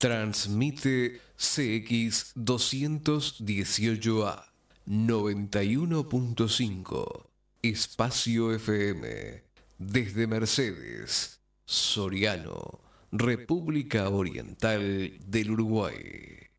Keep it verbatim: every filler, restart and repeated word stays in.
Transmite C X doscientos dieciocho A noventa y uno punto cinco Espacio F M desde Mercedes, Soriano, República Oriental del Uruguay.